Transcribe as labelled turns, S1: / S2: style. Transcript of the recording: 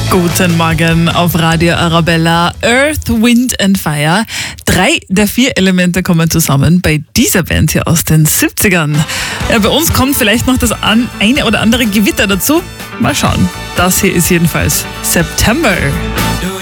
S1: Guten Morgen auf Radio Arabella. Earth, Wind and Fire. 3 der 4 Elemente kommen zusammen bei dieser Band hier aus den 70ern. Ja, bei uns kommt vielleicht noch das eine oder andere Gewitter dazu. Mal schauen. Das hier ist jedenfalls September.